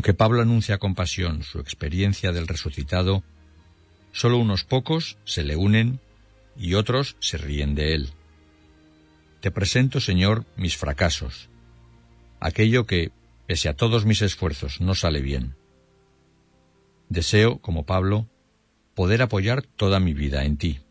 Aunque Pablo anuncia con pasión su experiencia del resucitado, solo unos pocos se le unen y otros se ríen de él. Te presento, Señor, mis fracasos, aquello que, pese a todos mis esfuerzos, no sale bien. Deseo, como Pablo, poder apoyar toda mi vida en ti.